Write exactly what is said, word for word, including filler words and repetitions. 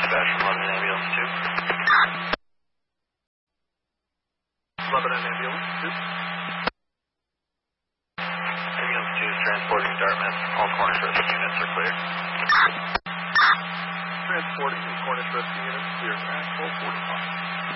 dispatch from Lebanon Ambulance two. Lebanon Ambulance two. Ambulance two is transporting Dartmouth. All Cornish rescue units are clear. Transporting and Cornish rescue units clear at twelve forty-five.